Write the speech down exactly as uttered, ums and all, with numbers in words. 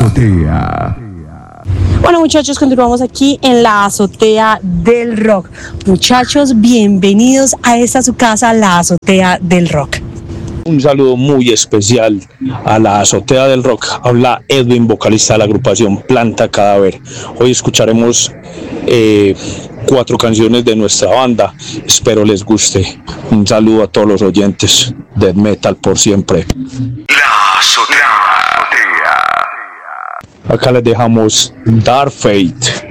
azotea. Bueno, muchachos, continuamos aquí en la azotea del rock. Muchachos, bienvenidos a esta su casa, la azotea del rock. Un saludo muy especial a la azotea del rock. Habla Edwin, vocalista de la agrupación Planta Cadáver. Hoy escucharemos eh, cuatro canciones de nuestra banda. Espero les guste. Un saludo a todos los oyentes. Death Metal por siempre. La azotea. Acá les dejamos Dark Fate.